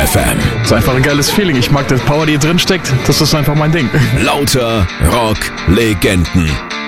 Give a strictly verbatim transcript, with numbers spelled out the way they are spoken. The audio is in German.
F M. Ist einfach ein geiles Feeling. Ich mag das Power, die hier drin steckt. Das ist einfach mein Ding. Lauter Rock-Legenden.